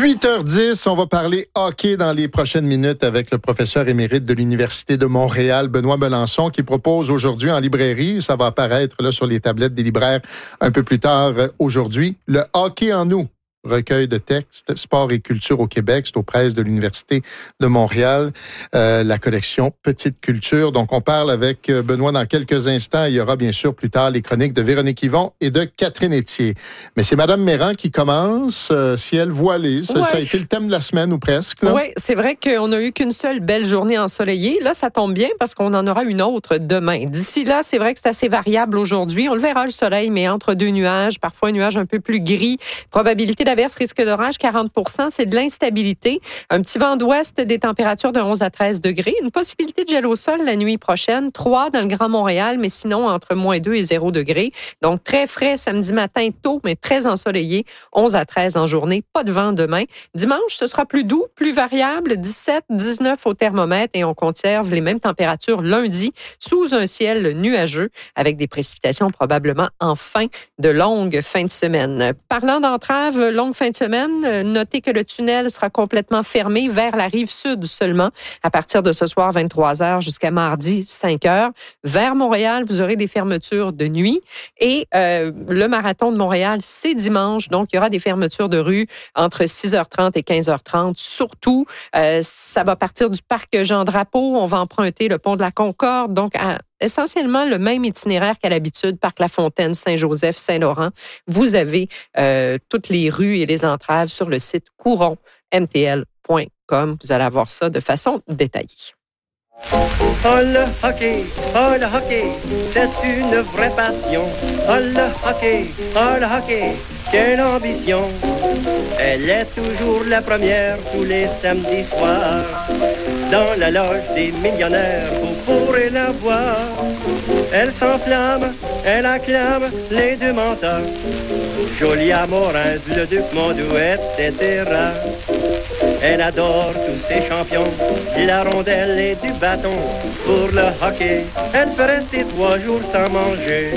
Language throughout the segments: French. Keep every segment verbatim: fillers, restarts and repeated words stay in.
huit heures dix, on va parler hockey dans les prochaines minutes avec le professeur émérite de l'Université de Montréal, Benoît Melançon, qui propose aujourd'hui en librairie, ça va apparaître là sur les tablettes des libraires un peu plus tard aujourd'hui, le hockey en nous. Recueil de textes, sport et culture au Québec, c'est aux presses de l'Université de Montréal, euh, la collection Petite Culture. Donc, on parle avec Benoît dans quelques instants. Il y aura bien sûr plus tard les chroniques de Véronique Yvon et de Catherine Etier. Mais c'est Madame Méran qui commence, euh, ciel voilé. Ça, ouais. ça a été le thème de la semaine ou presque. Oui, c'est vrai qu'on n'a eu qu'une seule belle journée ensoleillée. Là, ça tombe bien parce qu'on en aura une autre demain. D'ici là, c'est vrai que c'est assez variable aujourd'hui. On le verra le soleil, mais entre deux nuages, parfois un nuage un peu plus gris. Probabilité d'averse, risque d'orage, quarante pour cent, c'est de l'instabilité. Un petit vent d'ouest, des températures de onze à treize degrés. Une possibilité de gel au sol la nuit prochaine, trois dans le Grand Montréal, mais sinon entre moins deux et zéro degrés. Donc très frais samedi matin tôt, mais très ensoleillé, onze à treize en journée. Pas de vent demain. Dimanche, ce sera plus doux, plus variable, dix-sept, dix-neuf au thermomètre et on conserve les mêmes températures lundi sous un ciel nuageux avec des précipitations probablement en fin de longue fin de semaine. Parlant d'entrave, longue fin de semaine, notez que le tunnel sera complètement fermé vers la rive sud seulement à partir de ce soir vingt-trois heures jusqu'à mardi cinq heures. Vers Montréal, vous aurez des fermetures de nuit et euh, le marathon de Montréal, c'est dimanche, donc il y aura des fermetures de rue entre six heures trente et quinze heures trente. Surtout, euh, ça va partir du parc Jean-Drapeau, on va emprunter le pont de la Concorde, donc à essentiellement le même itinéraire qu'à l'habitude, Parc La Fontaine, Saint-Joseph, Saint-Laurent. Vous avez euh, toutes les rues et les entraves sur le site couron m t l point com. Vous allez avoir ça de façon détaillée. Oh le hockey, oh le hockey, c'est une vraie passion. Oh le hockey, oh le hockey, quelle ambition. Elle est toujours la première tous les samedis soirs. Dans la loge des millionnaires, vous pourrez la voir. Elle s'enflamme, elle acclame les deux menteurs. Jolia Morin, le Duc Mondou, et cetera. Elle adore tous ses champions, la rondelle et du bâton. Pour le hockey, elle peut rester trois jours sans manger.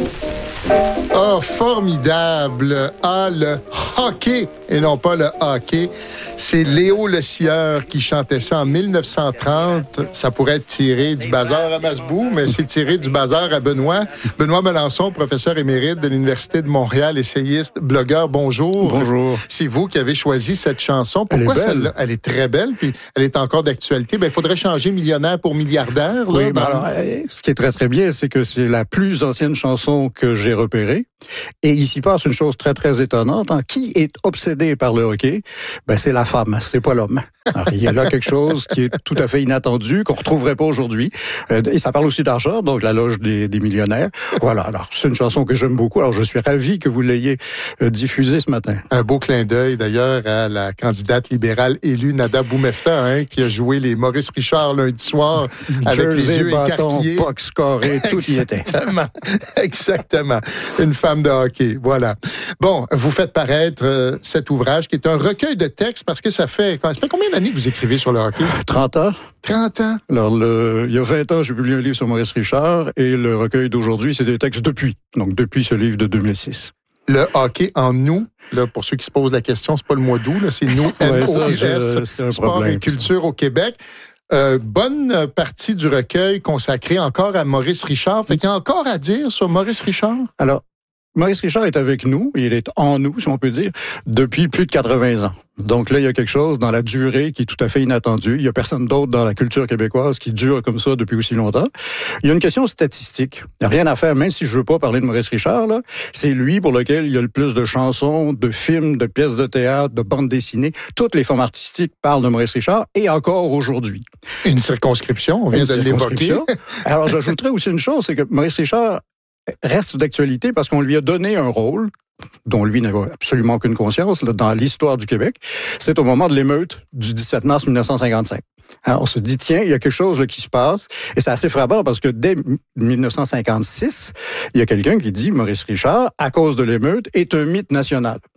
Oh, formidable! Ah, le hockey, et non pas le hockey. C'est Léo Le Sieur qui chantait ça en dix-neuf cent trente. Ça pourrait être tiré du bazar à Masbou, mais c'est tiré du bazar à Benoît. Benoît Melançon, professeur émérite de l'Université de Montréal, essayiste, blogueur, bonjour. Bonjour. C'est vous qui avez choisi cette chanson. Pourquoi celle-là? Elle est très belle, puis elle est encore d'actualité. Ben, il faudrait changer millionnaire pour milliardaire. Là, oui, dans... alors, ce qui est très, très bien, c'est que c'est la plus ancienne chanson que j'ai repérée. Et il s'y passe une chose très, très étonnante. Hein. Qui est obsédé par le hockey? Ben, c'est la femme, c'est pas l'homme. Alors, il y a là quelque chose qui est tout à fait inattendu, qu'on retrouverait pas aujourd'hui. Euh, et ça parle aussi d'argent, donc la loge des, des millionnaires. Voilà, alors c'est une chanson que j'aime beaucoup. Alors, je suis ravi que vous l'ayez euh, diffusée ce matin. Un beau clin d'œil, d'ailleurs, à la candidate libérale élue, Nada Boumefta, hein, qui a joué les Maurice Richard lundi soir avec Jersey, les yeux bâton, écarquillés. puck scoré, tout y était. Exactement, exactement. Une femme de hockey, voilà. Bon, vous faites paraître euh, cet ouvrage qui est un recueil de textes parce que ça fait, ça fait combien d'années que vous écrivez sur le hockey? trente ans. trente ans? Alors, le, il y a vingt ans, j'ai publié un livre sur Maurice Richard et le recueil d'aujourd'hui, c'est des textes depuis. Donc, depuis ce livre de deux mille six. Le hockey en nous, là, pour ceux qui se posent la question, c'est pas le mois d'août, là, c'est nous, N O I S, sport problème, et culture ça. Au Québec. Euh, bonne partie du recueil consacrée encore à Maurice Richard. Fait qu'il y a encore à dire sur Maurice Richard? Alors, Maurice Richard est avec nous, il est en nous, si on peut dire, depuis plus de quatre-vingts ans. Donc là, il y a quelque chose dans la durée qui est tout à fait inattendu. Il y a personne d'autre dans la culture québécoise qui dure comme ça depuis aussi longtemps. Il y a une question statistique. Il n'y a rien à faire, même si je veux pas parler de Maurice Richard, là. C'est lui pour lequel il y a le plus de chansons, de films, de pièces de théâtre, de bandes dessinées. Toutes les formes artistiques parlent de Maurice Richard et encore aujourd'hui. Une circonscription, on vient une de l'évoquer. Alors, j'ajouterais aussi une chose, c'est que Maurice Richard reste d'actualité parce qu'on lui a donné un rôle dont lui n'avait absolument aucune conscience là, dans l'histoire du Québec. C'est au moment de l'émeute du dix-sept mars mille neuf cent cinquante-cinq. Alors, on se dit, tiens, il y a quelque chose là, qui se passe. Et c'est assez frappant parce que dès mille neuf cent cinquante-six, il y a quelqu'un qui dit, Maurice Richard, à cause de l'émeute, est un mythe national.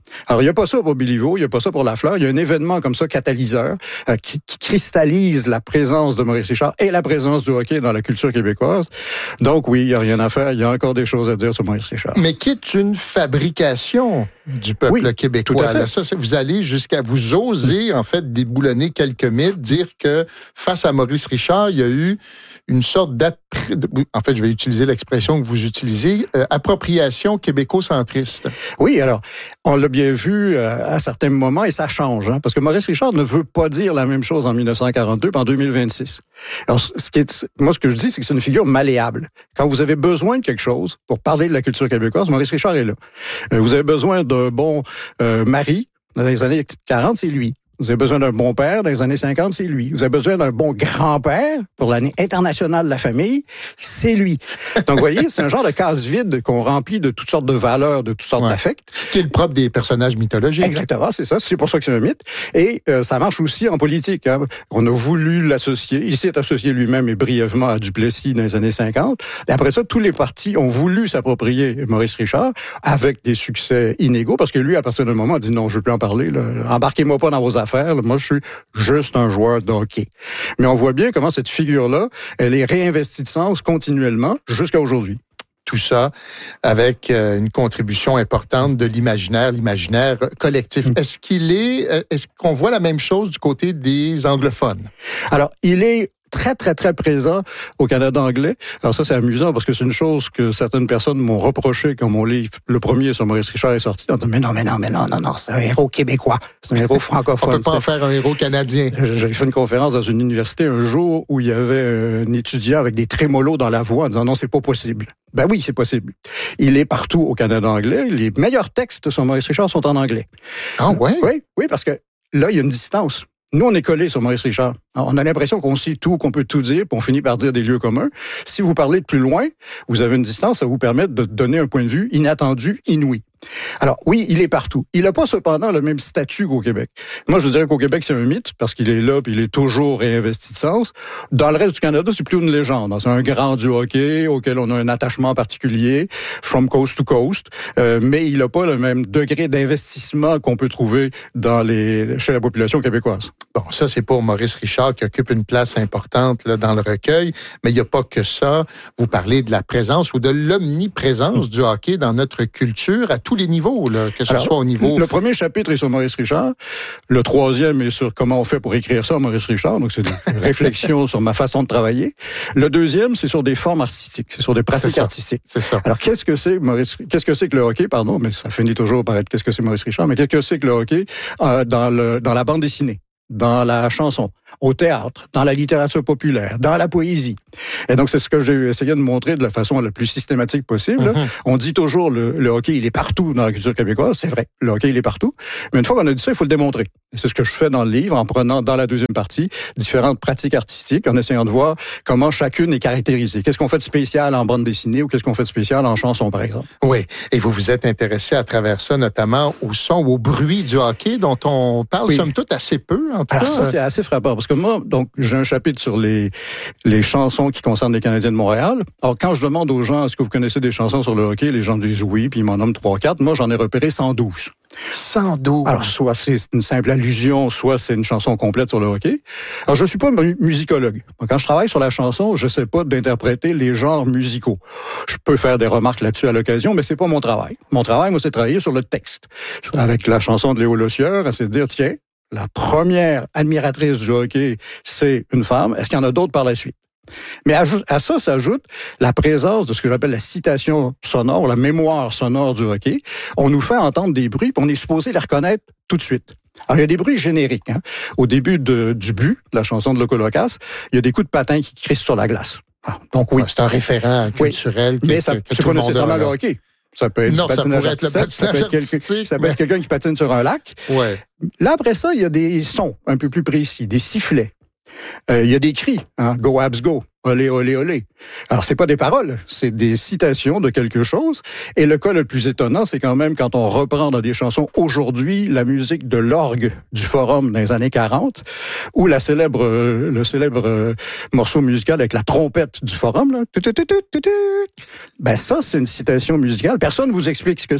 Alors, il n'y a pas ça pour Béliveau, il n'y a pas ça pour Lafleur. Il y a un événement comme ça, catalyseur, euh, qui, qui cristallise la présence de Maurice Richard et la présence du hockey dans la culture québécoise. Donc, oui, il n'y a rien à faire. Il y a encore des choses à dire sur Maurice Richard. Mais qui est une fabrication du peuple oui, québécois. Tout à fait. Là, ça, vous allez jusqu'à vous oser, en fait, déboulonner quelques mythes, dire que face à Maurice Richard, il y a eu une sorte d'appri... En fait, je vais utiliser l'expression que vous utilisez, euh, appropriation québéco-centriste. Oui, alors, on l'a bien vu euh, à certains moments et ça change, hein, parce que Maurice Richard ne veut pas dire la même chose en dix-neuf cent quarante-deux puis en deux mille vingt-six. Alors, ce qui est, moi, ce que je dis, c'est que c'est une figure malléable. Quand vous avez besoin de quelque chose pour parler de la culture québécoise, Maurice Richard est là. Euh, vous avez besoin d'un bon euh, mari dans les années quarante, c'est lui. Vous avez besoin d'un bon père dans les années cinquante, c'est lui. Vous avez besoin d'un bon grand-père pour l'année internationale de la famille, c'est lui. Donc, vous voyez, c'est un genre de case vide qu'on remplit de toutes sortes de valeurs, de toutes sortes ouais. d'affects. Qui est le propre des personnages mythologiques. Exactement, c'est ça. C'est pour ça que c'est un mythe. Et euh, ça marche aussi en politique. Hein. On a voulu l'associer. Il s'est associé lui-même et brièvement à Duplessis dans les années cinquante. Et après ça, tous les partis ont voulu s'approprier Maurice Richard avec des succès inégaux parce que lui, à partir d'un moment, a dit non, je ne veux plus en parler. Là. Embarquez-moi pas dans vos affaires. Moi, je suis juste un joueur de hockey. Mais on voit bien comment cette figure-là, elle est réinvestie de sens continuellement jusqu'à aujourd'hui. Tout ça avec une contribution importante de l'imaginaire, l'imaginaire collectif. Mmh. Est-ce qu'il est, est-ce qu'on voit la même chose du côté des anglophones? Alors, il est très, très, très présent au Canada anglais. Alors ça, c'est amusant parce que c'est une chose que certaines personnes m'ont reproché quand mon livre, le premier sur Maurice Richard, est sorti. On dit, mais non, mais non, mais non, non, non, c'est un héros québécois. C'est un héros francophone. On peut pas en faire un héros canadien. J'ai fait une conférence dans une université un jour où il y avait un étudiant avec des trémolos dans la voix en disant, non, c'est pas possible. Ben oui, c'est possible. Il est partout au Canada anglais. Les meilleurs textes sur Maurice Richard sont en anglais. Ah ouais? Oui, oui, parce que là, il y a une distance. Nous, on est collés sur Maurice Richard. On a l'impression qu'on sait tout, qu'on peut tout dire, puis on finit par dire des lieux communs. Si vous parlez de plus loin, vous avez une distance, ça vous permet de donner un point de vue inattendu, inouï. Alors, oui, il est partout. Il n'a pas cependant le même statut qu'au Québec. Moi, je dirais qu'au Québec, c'est un mythe, parce qu'il est là, puis il est toujours réinvesti de sens. Dans le reste du Canada, c'est plutôt une légende. C'est un grand du hockey, auquel on a un attachement particulier, from coast to coast, euh, mais il n'a pas le même degré d'investissement qu'on peut trouver dans les, chez la population québécoise. Bon, ça, c'est pour Maurice Richard, qui occupe une place importante là, dans le recueil, mais il n'y a pas que ça. Vous parlez de la présence ou de l'omniprésence mmh. du hockey dans notre culture à tous les niveaux, là, que ce Alors, soit au niveau... Le premier chapitre est sur Maurice Richard. Le troisième est sur comment on fait pour écrire ça, Maurice Richard. Donc, c'est une réflexion sur ma façon de travailler. Le deuxième, c'est sur des formes artistiques. C'est sur des pratiques c'est artistiques. C'est ça. Alors, qu'est-ce que c'est, Maurice... Qu'est-ce que c'est que le hockey, pardon, mais ça finit toujours par être qu'est-ce que c'est Maurice Richard, mais qu'est-ce que c'est que le hockey euh, dans, le, dans la bande dessinée, dans la chanson, au théâtre, dans la littérature populaire, dans la poésie. Et donc, c'est ce que j'ai essayé de montrer de la façon la plus systématique possible. Mm-hmm. On dit toujours le, le hockey, il est partout dans la culture québécoise. C'est vrai, le hockey, il est partout. Mais une fois qu'on a dit ça, il faut le démontrer. Et c'est ce que je fais dans le livre, en prenant dans la deuxième partie différentes pratiques artistiques, en essayant de voir comment chacune est caractérisée. Qu'est-ce qu'on fait de spécial en bande dessinée ou qu'est-ce qu'on fait de spécial en chanson, par exemple. Oui, et vous vous êtes intéressé à travers ça, notamment au son, au bruit du hockey, dont on parle, oui. somme toute, assez peu, en tout Alors, cas. ça, c'est assez frappant, parce que moi, donc, j'ai un chapitre sur les, les chansons qui concernent les Canadiens de Montréal. Alors, quand je demande aux gens, est-ce que vous connaissez des chansons sur le hockey, les gens disent oui, puis ils m'en nomment trois, quatre. Moi, j'en ai repéré cent douze. cent douze. Alors, soit c'est une simple allusion, soit c'est une chanson complète sur le hockey. Alors, je suis pas un musicologue. Quand je travaille sur la chanson, je sais pas d'interpréter les genres musicaux. Je peux faire des remarques là-dessus à l'occasion, mais c'est pas mon travail. Mon travail, moi, c'est de travailler sur le texte. Avec la chanson de Léo Lossieur, c'est de dire, tiens, la première admiratrice du hockey, c'est une femme. Est-ce qu'il y en a d'autres par la suite? Mais à, à ça s'ajoute la présence de ce que j'appelle la citation sonore, la mémoire sonore du hockey. On nous fait entendre des bruits, puis on est supposé les reconnaître tout de suite. Alors, il y a des bruits génériques. Hein. Au début de, du but, de la chanson de Loco Locas, il y a des coups de patin qui crissent sur la glace. Ah, donc oui. Ouais, c'est un référent culturel. Oui. Mais ça, que c'est pas nécessairement le hockey. Ça peut être non, du patinage ça pourrait artistique, être le patinage ça peut être, quelqu'un, ça peut mais... être quelqu'un qui patine sur un lac. Ouais. Là, après ça, il y a des sons un peu plus précis, des sifflets. Euh, il y a des cris, hein, go Habs go, olé olé olé. Alors c'est pas des paroles, c'est des citations de quelque chose. Et le cas le plus étonnant, c'est quand même quand on reprend dans des chansons aujourd'hui la musique de l'orgue du Forum dans les années quarante, ou la célèbre euh, le célèbre euh, morceau musical avec la trompette du Forum là. Ben ça c'est une citation musicale. Personne vous explique ce que c'est.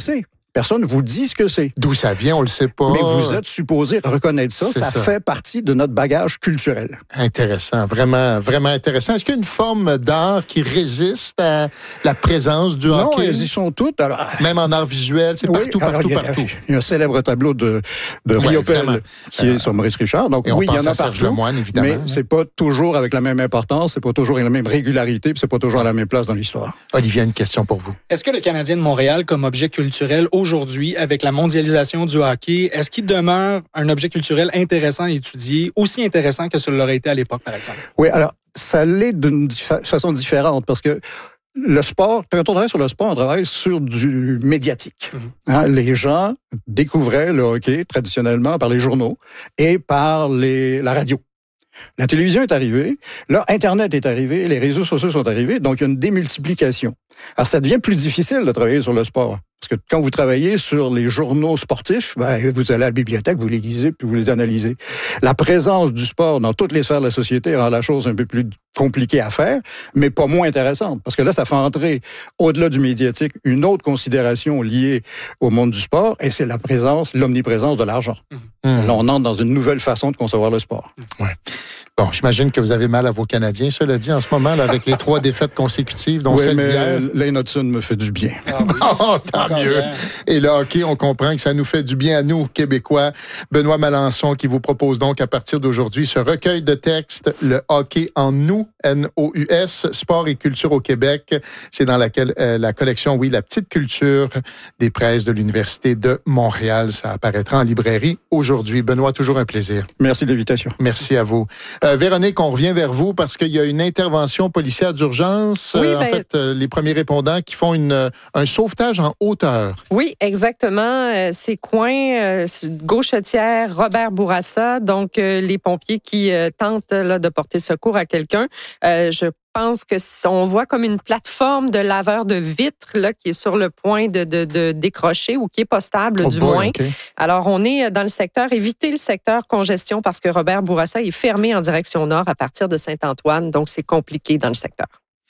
Personne vous dit ce que c'est. D'où ça vient, on le sait pas. Mais vous êtes supposé reconnaître ça. Ça, ça fait partie de notre bagage culturel. Intéressant, vraiment, vraiment intéressant. Est-ce qu'il y a une forme d'art qui résiste à la présence du non, hockey? Non, elles y sont toutes. Alors, même en art visuel, c'est oui, partout, alors, partout, il y a, partout. Il y a un célèbre tableau de, de ouais, Riopelle qui euh, est sur Maurice Richard. Donc, oui, il y en a partout. Lemoine, évidemment. Mais c'est pas toujours avec la même importance, c'est pas toujours la même régularité, puis c'est pas toujours à la même place dans l'histoire. Olivier, une question pour vous. Est-ce que le Canadien de Montréal, comme objet culturel aujourd'hui, avec la mondialisation du hockey, est-ce qu'il demeure un objet culturel intéressant à étudier, aussi intéressant que ce l'aurait été à l'époque, par exemple? Oui, alors, ça l'est d'une dif- façon différente, parce que le sport, quand on travaille sur le sport, on travaille sur du médiatique. Mm-hmm. Hein, les gens découvraient le hockey traditionnellement par les journaux et par les, la radio. La télévision est arrivée, là, Internet est arrivé, les réseaux sociaux sont arrivés, donc il y a une démultiplication. Alors, ça devient plus difficile de travailler sur le sport. Parce que quand vous travaillez sur les journaux sportifs, ben, vous allez à la bibliothèque, vous les lisez, puis vous les analysez. La présence du sport dans toutes les sphères de la société rend la chose un peu plus compliquée à faire, mais pas moins intéressante. Parce que là, ça fait entrer, au-delà du médiatique, une autre considération liée au monde du sport, et c'est la présence, l'omniprésence de l'argent. Mmh. Là, on entre dans une nouvelle façon de concevoir le sport. Ouais. Bon, j'imagine que vous avez mal à vos Canadiens, cela dit, en ce moment, là, avec les trois défaites consécutives, dont oui, celle mais d'hier. Lane Hudson me fait du bien. Ah oui. Oh, tant mieux. Bien. Et le hockey, on comprend que ça nous fait du bien à nous, Québécois. Benoît Melançon qui vous propose donc à partir d'aujourd'hui ce recueil de textes, Le hockey en nous, N O U S, Sport et culture au Québec. C'est dans laquelle euh, la collection, oui, La petite culture des presses de l'Université de Montréal. Ça apparaîtra en librairie aujourd'hui. Benoît, toujours un plaisir. Merci de l'invitation. Merci à vous. Euh, Véronique, on revient vers vous parce qu'il y a une intervention policière d'urgence. Oui, euh, ben... En fait, euh, les premiers répondants qui font une, un sauvetage en hauteur. Oui, exactement. Euh, c'est coin euh, Gauchetière, Robert Bourassa. Donc, euh, les pompiers qui euh, tentent là, de porter secours à quelqu'un. Euh, je Je pense que on voit comme une plateforme de laveur de vitres là, qui est sur le point de, de, de décrocher ou qui est pas stable oh du boy, moins. Okay. Alors, on est dans le secteur, évitez le secteur congestion parce que Robert Bourassa est fermé en direction nord à partir de Saint-Antoine, donc c'est compliqué dans le secteur.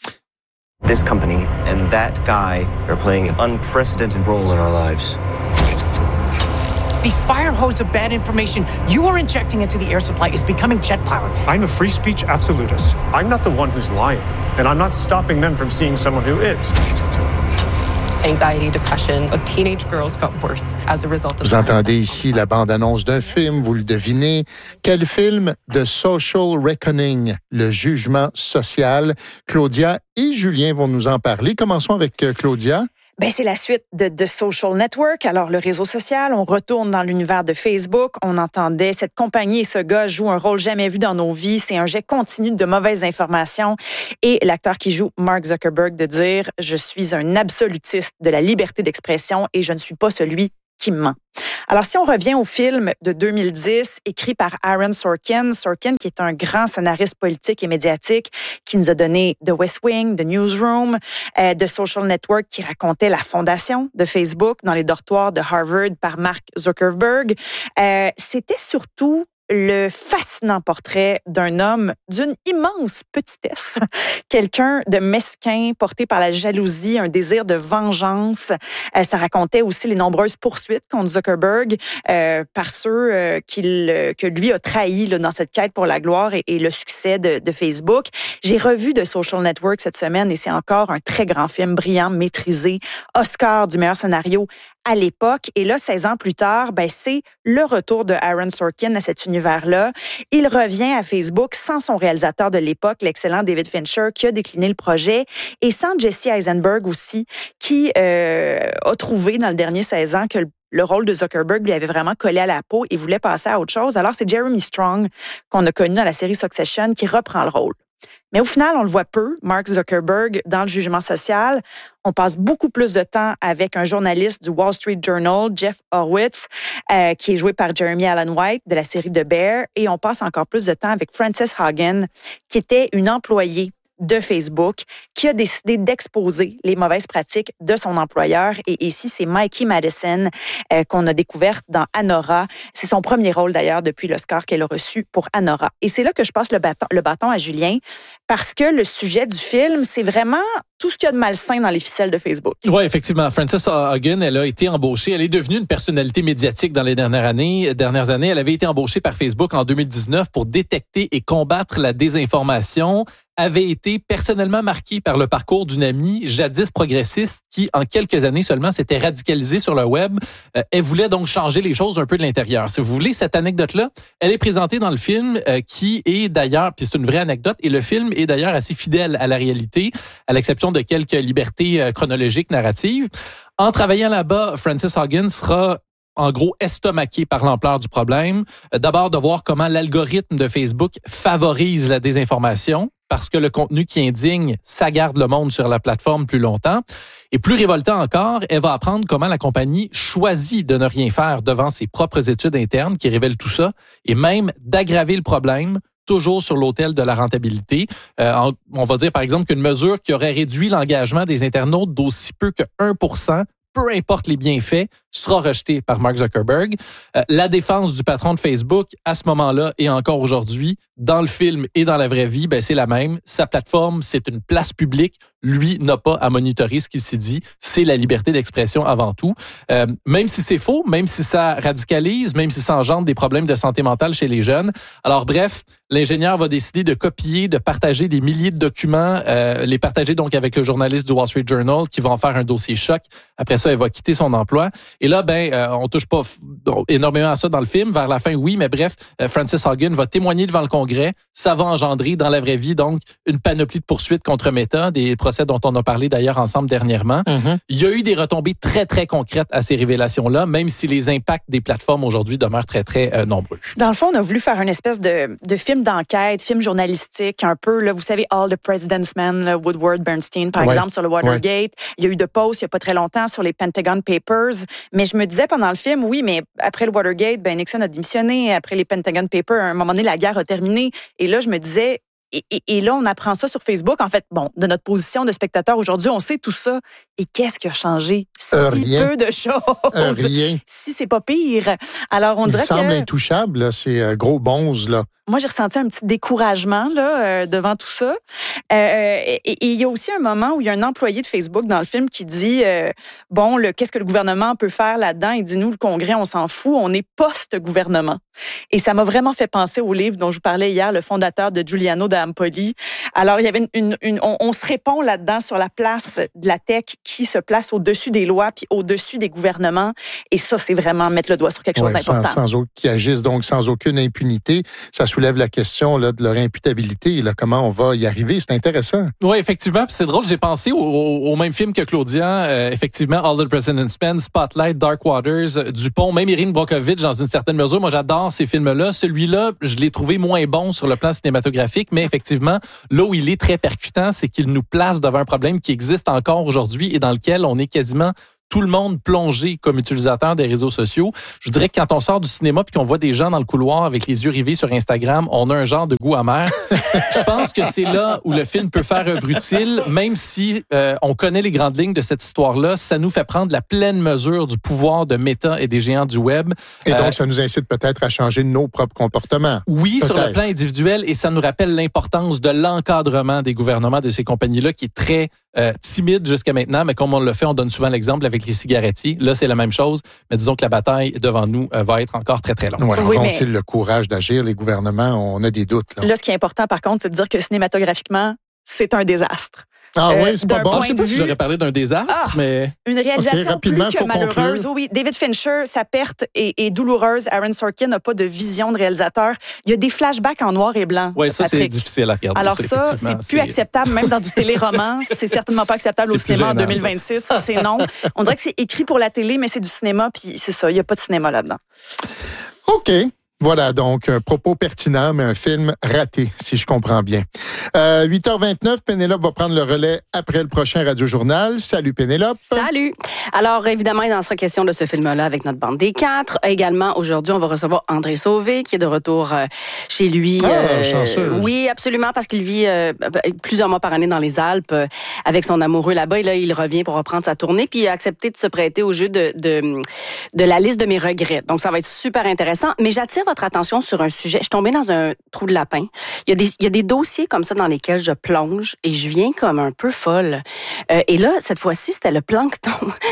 This company and that guy are playing an unprecedented role in our lives. The fire hose of bad information you are injecting into the air supply is becoming jet-powered. I'm a free speech absolutist. I'm not the one who's lying, and I'm not stopping them from seeing someone who is. Anxiety, depression of teenage girls got worse as a result of... Vous entendez ici la bande-annonce d'un film, vous le devinez. Quel film? The Social Reckoning, le jugement social. Claudia et Julien vont nous en parler. Commençons avec Claudia. Ben, c'est la suite de The Social Network. Alors, le réseau social, on retourne dans l'univers de Facebook. On entendait cette compagnie et ce gars jouent un rôle jamais vu dans nos vies. C'est un jet continu de mauvaises informations. Et l'acteur qui joue Mark Zuckerberg de dire « Je suis un absolutiste de la liberté d'expression et je ne suis pas celui qui ment ». Alors, si on revient au film de deux mille dix, écrit par Aaron Sorkin, Sorkin qui est un grand scénariste politique et médiatique, qui nous a donné The West Wing, The Newsroom, euh, The Social Network, qui racontait la fondation de Facebook dans les dortoirs de Harvard par Mark Zuckerberg. Euh, c'était surtout le fascinant portrait d'un homme d'une immense petitesse, quelqu'un de mesquin, porté par la jalousie, un désir de vengeance. Euh, ça racontait aussi les nombreuses poursuites contre Zuckerberg euh, par ceux euh, qu'il, euh, que lui a trahi là, dans cette quête pour la gloire et, et le succès de, de Facebook. J'ai revu The Social Network cette semaine et c'est encore un très grand film, brillant, maîtrisé, Oscar du meilleur scénario à l'époque. Et là, seize ans plus tard, ben, c'est le retour de Aaron Sorkin à cet univers-là. Il revient à Facebook sans son réalisateur de l'époque, l'excellent David Fincher, qui a décliné le projet, et sans Jesse Eisenberg aussi, qui euh, a trouvé dans le dernier seize ans que le Le rôle de Zuckerberg lui avait vraiment collé à la peau et voulait passer à autre chose. Alors, c'est Jeremy Strong, qu'on a connu dans la série Succession, qui reprend le rôle. Mais au final, on le voit peu, Mark Zuckerberg, dans le jugement social. On passe beaucoup plus de temps avec un journaliste du Wall Street Journal, Jeff Horowitz, euh, qui est joué par Jeremy Allen White de la série The Bear. Et on passe encore plus de temps avec Frances Haugen, qui était une employée de Facebook, qui a décidé d'exposer les mauvaises pratiques de son employeur. Et ici, c'est Mikey Madison euh, qu'on a découverte dans Anora. C'est son premier rôle, d'ailleurs, depuis l'Oscar qu'elle a reçu pour Anora. Et c'est là que je passe le bâton, le bâton à Julien, parce que le sujet du film, c'est vraiment tout ce qu'il y a de malsain dans les ficelles de Facebook. Oui, effectivement. Frances Haugen, elle a été embauchée. Elle est devenue une personnalité médiatique dans les dernières années. Dernières années, elle avait été embauchée par Facebook en deux mille dix-neuf pour détecter et combattre la désinformation. Avait été personnellement marquée par le parcours d'une amie jadis progressiste qui, en quelques années seulement, s'était radicalisée sur le web. Euh, elle voulait donc changer les choses un peu de l'intérieur. Si vous voulez, cette anecdote-là, elle est présentée dans le film euh, qui est d'ailleurs, puis c'est une vraie anecdote, et le film est d'ailleurs assez fidèle à la réalité, à l'exception de quelques libertés euh, chronologiques, narratives. En travaillant là-bas, Frances Haugen sera en gros estomaqué par l'ampleur du problème. D'abord, de voir comment l'algorithme de Facebook favorise la désinformation, parce que le contenu qui indigne, ça garde le monde sur la plateforme plus longtemps. Et plus révoltant encore, elle va apprendre comment la compagnie choisit de ne rien faire devant ses propres études internes qui révèlent tout ça, et même d'aggraver le problème, toujours sur l'autel de la rentabilité. Euh, on va dire par exemple qu'une mesure qui aurait réduit l'engagement des internautes d'aussi peu que un pour cent, peu importe les bienfaits, sera rejetée par Mark Zuckerberg. Euh, la défense du patron de Facebook, à ce moment-là et encore aujourd'hui, dans le film et dans la vraie vie, ben, c'est la même. Sa plateforme, c'est une place publique. Lui n'a pas à monitorer ce qu'il s'est dit. C'est la liberté d'expression avant tout. Euh, même si c'est faux, même si ça radicalise, même si ça engendre des problèmes de santé mentale chez les jeunes. Alors bref, l'ingénieur va décider de copier, de partager des milliers de documents, euh, les partager donc avec le journaliste du Wall Street Journal qui va en faire un dossier choc. Après ça, elle va quitter son emploi. Et là, ben, euh, on touche pas f- énormément à ça dans le film. Vers la fin, oui, mais bref, euh, Frances Haugen va témoigner devant le Congrès. Ça va engendrer dans la vraie vie, donc, une panoplie de poursuites contre Meta, des procès dont on a parlé d'ailleurs ensemble dernièrement. Mm-hmm. Il y a eu des retombées très, très concrètes à ces révélations-là, même si les impacts des plateformes aujourd'hui demeurent très, très euh, nombreux. Dans le fond, on a voulu faire une espèce de, de film d'enquête, film journalistique, un peu, là, vous savez, All the President's Men, là, Woodward, Bernstein, par ouais. exemple, sur le Watergate. Ouais. Il y a eu de posts il n'y a pas très longtemps sur les Pentagon Papers. Mais je me disais pendant le film, oui, mais après le Watergate, ben Nixon a démissionné. Après les Pentagon Papers, à un moment donné, la guerre a terminé. Et là, je me disais, et, et, et là, on apprend ça sur Facebook. En fait, bon, de notre position de spectateur aujourd'hui, on sait tout ça. Et qu'est-ce qui a changé? Si euh, rien. peu de choses. Euh, rien. Si c'est pas pire. Alors, on Il dirait que... Il semble intouchable, là, ces euh, gros bonzes, là. Moi, j'ai ressenti un petit découragement là euh, devant tout ça. Euh, et il y a aussi un moment où il y a un employé de Facebook dans le film qui dit euh, bon, le, qu'est-ce que le gouvernement peut faire là-dedans? Il dit nous, le Congrès, on s'en fout, on est post-gouvernement. Et ça m'a vraiment fait penser au livre dont je vous parlais hier, le fondateur de Giuliano d'Ampoli. Alors, il y avait une, une, une on, on se répond là-dedans sur la place de la tech qui se place au-dessus des lois puis au-dessus des gouvernements. Et ça, c'est vraiment mettre le doigt sur quelque chose ouais, d'important. Sans, sans, qui agissent donc sans aucune impunité. Ça soulève la question là, de leur imputabilité, là, comment on va y arriver. C'est intéressant. Oui, effectivement. Puis c'est drôle, j'ai pensé au, au, au même film que Claudia. Euh, effectivement, All the President's Men, Spotlight, Dark Waters, Dupont, même Erin Brockovich dans une certaine mesure. Moi, j'adore ces films-là. Celui-là, je l'ai trouvé moins bon sur le plan cinématographique, mais effectivement, là où il est très percutant, c'est qu'il nous place devant un problème qui existe encore aujourd'hui et dans lequel on est quasiment tout le monde plongé comme utilisateur des réseaux sociaux. Je dirais que quand on sort du cinéma puis qu'on voit des gens dans le couloir avec les yeux rivés sur Instagram, on a un genre de goût amer. Je pense que c'est là où le film peut faire œuvre utile, même si euh, on connaît les grandes lignes de cette histoire-là. Ça nous fait prendre la pleine mesure du pouvoir de Meta et des géants du web. Et donc, euh, ça nous incite peut-être à changer nos propres comportements. Oui, peut-être. Sur le plan individuel, et ça nous rappelle l'importance de l'encadrement des gouvernements de ces compagnies-là qui est très euh, timide jusqu'à maintenant, mais comme on le fait, on donne souvent l'exemple avec les cigarettiers. Là, c'est la même chose, mais disons que la bataille devant nous euh, va être encore très, très longue. Ouais, oui, auront-ils mais... le courage d'agir, les gouvernements? On a des doutes. Là, là ce qui est important, par contre, c'est de dire que cinématographiquement, c'est un désastre. Ah euh, oui, c'est pas bon. Je sais pas si j'aurais parlé d'un désastre, ah, mais... Une réalisation okay, plus que malheureuse. Oui, David Fincher, sa perte est, est douloureuse. Aaron Sorkin n'a pas de vision de réalisateur. Il y a des flashbacks en noir et blanc. Oui, ça, Patrick. C'est difficile à regarder. Alors ça, ça c'est plus c'est... acceptable, même dans du téléroman. C'est certainement pas acceptable au cinéma gênant, en deux mille vingt-six. Ça. C'est non. On dirait que c'est écrit pour la télé, mais c'est du cinéma, puis c'est ça. Il n'y a pas de cinéma là-dedans. OK. Voilà, donc un propos pertinent, mais un film raté, si je comprends bien. Euh, huit heures vingt-neuf, Pénélope va prendre le relais après le prochain Radio-Journal. Salut Pénélope. Salut. Alors, évidemment, il en sera question de ce film-là avec notre bande des quatre. Également, aujourd'hui, on va recevoir André Sauvé, qui est de retour euh, chez lui. Ah, euh, chanceux. Oui, absolument, parce qu'il vit euh, plusieurs mois par année dans les Alpes euh, avec son amoureux là-bas. Et là, il revient pour reprendre sa tournée, puis il a accepté de se prêter au jeu de, de, de la liste de mes regrets. Donc, ça va être super intéressant. Mais j'attire votre attention sur un sujet. Je suis tombée dans un trou de lapin. Il y a des, il y a des dossiers comme ça dans lesquels je plonge et je viens comme un peu folle. Euh, et là, cette fois-ci, c'était le plancton.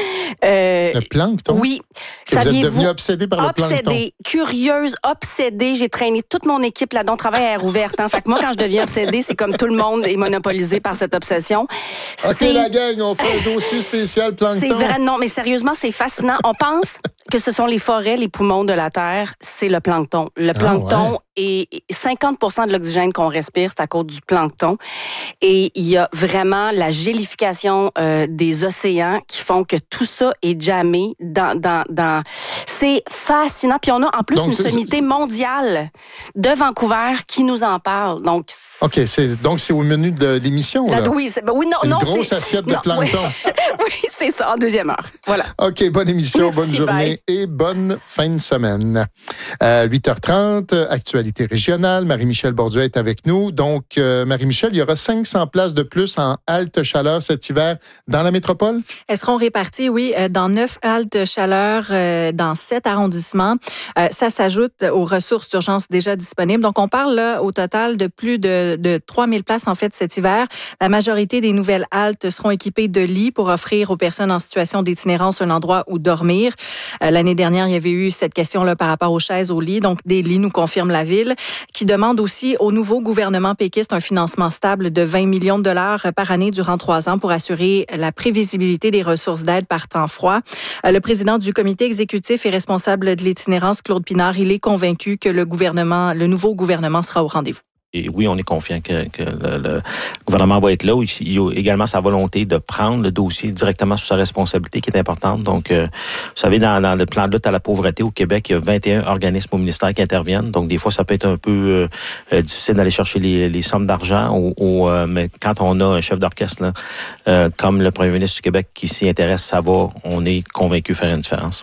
Euh, le plancton? Oui. Vous êtes devenue obsédée par obsédée, le plancton? Obsédée, curieuse, obsédée. J'ai traîné toute mon équipe là-dedans. On travaille à air ouverte. Hein. Fait que moi, quand je deviens obsédée, c'est comme tout le monde est monopolisé par cette obsession. OK, c'est... la gang, on fait un dossier spécial plancton. C'est vrai, non, mais sérieusement, c'est fascinant. On pense que ce sont les forêts, les poumons de la Terre, c'est le plancton. Le plancton, ah ouais. Et cinquante pour cent de l'oxygène qu'on respire, c'est à cause du plancton. Et il y a vraiment la gélification euh, des océans qui font que tout ça est jammé dans... dans, dans... C'est fascinant. Puis on a en plus donc, une sommité mondiale de Vancouver qui nous en parle. Donc, OK, c'est, donc c'est au menu de l'émission, là? Oui, c'est, ben oui non, une non, grosse c'est, assiette de non, plancton. Oui, oui, c'est ça, en deuxième heure. Voilà. OK, bonne émission, merci, bonne journée bye. Et bonne fin de semaine. Euh, huit heures trente, actualité régionale. Marie-Michel Borduas est avec nous. Donc, euh, Marie-Michel, il y aura cinq cents places de plus en halte chaleur cet hiver dans la métropole? Elles seront réparties, oui, dans neuf haltes chaleur euh, dans sept arrondissements. Euh, ça s'ajoute aux ressources d'urgence déjà disponibles. Donc, on parle là au total de plus de, de trois mille places en fait cet hiver. La majorité des nouvelles haltes seront équipées de lits pour offrir aux personnes en situation d'itinérance un endroit où dormir. Euh, l'année dernière, il y avait eu cette question-là par rapport aux chaises, aux lits. Donc, des lits, nous confirme la Ville, qui demande aussi au nouveau gouvernement péquiste un financement stable de vingt millions de dollars par année durant trois ans pour assurer la prévisibilité des ressources d'aide par temps froid. Euh, le président du comité exécutif et responsable de l'itinérance, Claude Pinard, il est convaincu que le gouvernement, le nouveau gouvernement sera au rendez-vous. Et oui, on est confiant que, que le, le gouvernement va être là. Il y a également sa volonté de prendre le dossier directement sous sa responsabilité qui est importante. Donc, euh, vous savez, dans, dans le plan de lutte à la pauvreté au Québec, il y a vingt et un organismes au ministère qui interviennent. Donc, des fois, ça peut être un peu euh, difficile d'aller chercher les, les sommes d'argent. Au, au, euh, mais quand on a un chef d'orchestre là, euh, comme le premier ministre du Québec qui s'y intéresse, ça va, on est convaincu faire une différence.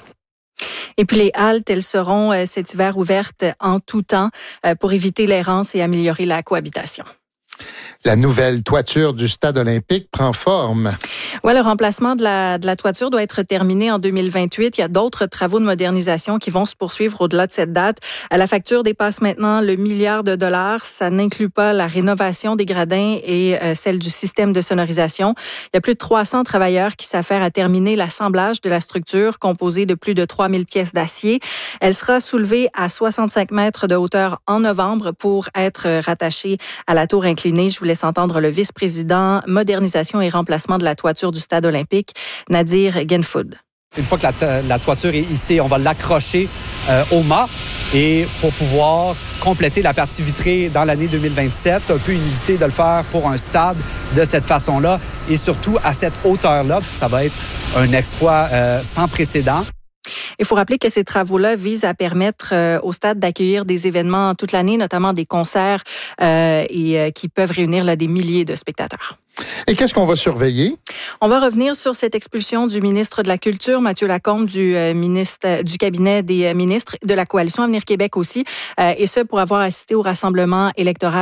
Et puis les haltes, elles seront euh, cet hiver ouvertes en tout temps euh, pour éviter l'errance et améliorer la cohabitation. La nouvelle toiture du stade olympique prend forme. Oui, le remplacement de la, de la toiture doit être terminé en deux mille vingt-huit. Il y a d'autres travaux de modernisation qui vont se poursuivre au-delà de cette date. La facture dépasse maintenant le milliard de dollars. Ça n'inclut pas la rénovation des gradins et euh, celle du système de sonorisation. Il y a plus de trois cents travailleurs qui s'affairent à terminer l'assemblage de la structure composée de plus de trois mille pièces d'acier. Elle sera soulevée à soixante-cinq mètres de hauteur en novembre pour être rattachée à la tour inclinée. Je vous laisse entendre le vice-président modernisation et remplacement de la toiture du stade olympique, Nadir Genfoud. Une fois que la, la toiture est hissée, on va l'accrocher euh, au mât et pour pouvoir compléter la partie vitrée dans l'année deux mille vingt-sept, un peu inusité de le faire pour un stade de cette façon-là et surtout à cette hauteur-là. Ça va être un exploit euh, sans précédent. Il faut rappeler que ces travaux-là visent à permettre euh, au stade d'accueillir des événements toute l'année, notamment des concerts euh, et euh, qui peuvent réunir là, des milliers de spectateurs. Et qu'est-ce qu'on va surveiller? On va revenir sur cette expulsion du ministre de la Culture, Mathieu Lacombe, du euh, ministre du cabinet des ministres de la Coalition Avenir Québec aussi, euh, et ce pour avoir assisté au rassemblement électoral